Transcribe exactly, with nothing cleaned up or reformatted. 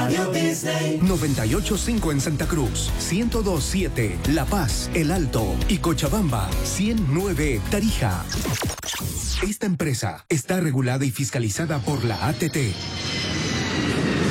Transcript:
Radio Disney. noventa y ocho punto cinco en Santa Cruz, ciento dos punto siete La Paz, El Alto y Cochabamba, ciento nueve Tarija. Esta empresa está regulada y fiscalizada por la A T T.